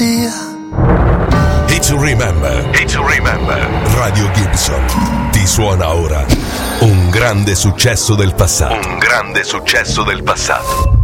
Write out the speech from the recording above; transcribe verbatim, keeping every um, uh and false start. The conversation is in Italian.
fantasia. Hit to remember, hit to remember. Radio Gibson ti suona ora un grande successo del passato. Un grande successo del passato.